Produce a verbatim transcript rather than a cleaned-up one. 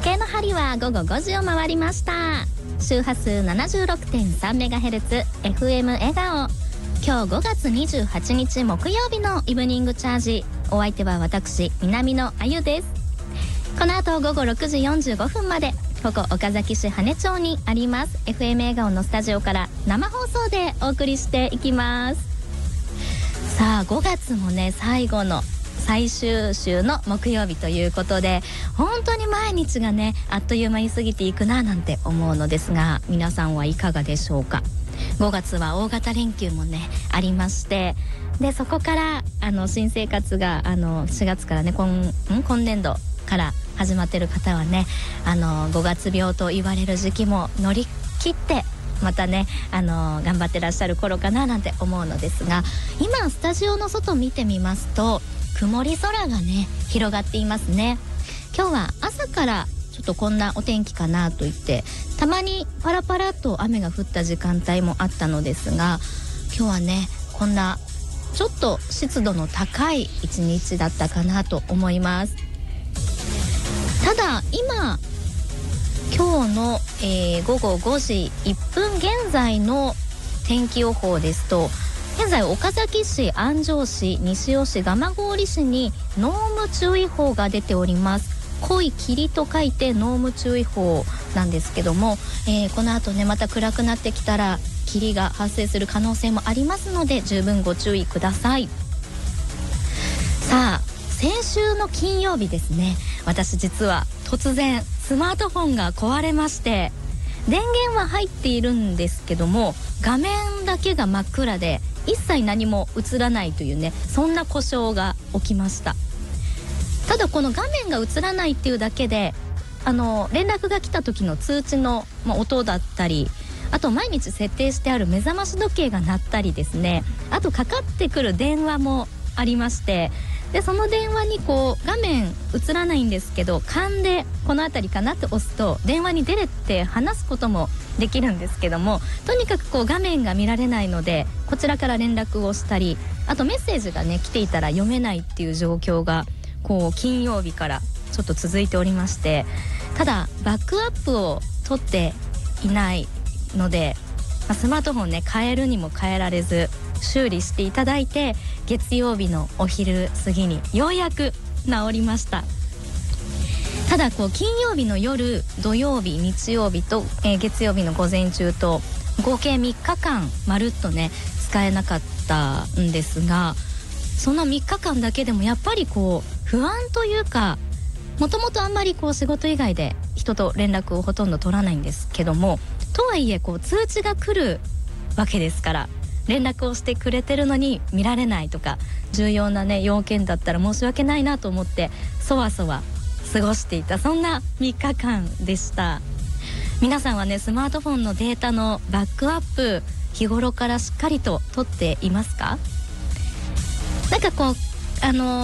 時計の針は午後ごじを回りました。周波数 ななじゅうろくてんさんメガヘルツ エフエム 笑顔。今日ごがつにじゅうはちにち木曜日のイブニングチャージ。お相手は私南野あゆです。この後午後ろくじよんじゅうごふんまで、ここ岡崎市羽根町にあります エフエム 笑顔のスタジオから生放送でお送りしていきます。さあごがつもね、最後の最終週の木曜日ということで、本当に毎日がねあっという間に過ぎていくななんて思うのですが、皆さんはいかがでしょうか。ごがつは大型連休もねありまして、でそこからあの新生活があのしがつからね今ん今年度から始まってる方はね、あのごがつ病と言われる時期も乗り切ってまたねあの頑張ってらっしゃる頃かななんて思うのですが、今スタジオの外見てみますと曇り空がね広がっていますね。今日は朝からちょっとこんなお天気かなと言って、たまにパラパラと雨が降った時間帯もあったのですが、今日はねこんなちょっと湿度の高い一日だったかなと思います。ただ今今日の、えー、ごごごじいっぷん現在の天気予報ですと、現在岡崎市、安城市、西尾市、蒲郡市に濃霧注意報が出ております。濃い霧と書いて濃霧注意報なんですけども、えー、この後ねまた暗くなってきたら霧が発生する可能性もありますので十分ご注意ください。さあ先週の金曜日ですね、私実は突然スマートフォンが壊れまして、電源は入っているんですけども画面だけが真っ暗で一切何も映らないというね、そんな故障が起きました。ただこの画面が映らないっていうだけで、あの連絡が来た時の通知の、まあ、音だったり、あと毎日設定してある目覚まし時計が鳴ったりですね、あとかかってくる電話もありまして、でその電話にこう画面映らないんですけど、勘でこの辺りかなって押すと電話に出れて話すこともできるんですけども、とにかくこう画面が見られないのでこちらから連絡をしたり、あとメッセージがね来ていたら読めないっていう状況がこう金曜日からちょっと続いておりまして、ただバックアップを取っていないので、まあ、スマートフォンね変えるにも変えられず修理していただいて、月曜日のお昼過ぎにようやく治りました。ただこう金曜日の夜、土曜日、日曜日と、えー、月曜日の午前中と合計みっかかんまるっとね使えなかったんですが、そのみっかかんだけでもやっぱりこう不安というか、もともとあんまりこう仕事以外で人と連絡をほとんど取らないんですけども、とはいえこう通知が来るわけですから、連絡をしてくれてるのに見られないとか、重要なね要件だったら申し訳ないなと思ってそわそわ過ごしていた、そんなみっかかんでした。皆さんはねスマートフォンのデータのバックアップ日頃からしっかりと取っていますか？なんかこうあの